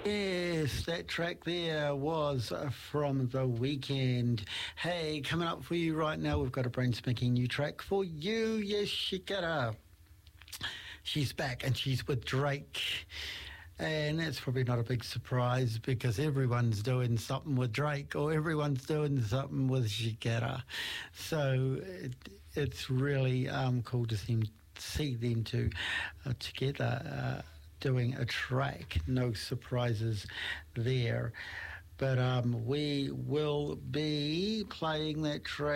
Yes, that track there was from The Weeknd. Hey, coming up for you right now, we've got a brain-smacking new track for you. Yes, Shikara. She's back and she's with Drake. And that's probably not a big surprise because everyone's doing something with Drake or everyone's doing something with Shikara. So it's really cool to see them two together doing a track. No surprises there. But we will be playing that track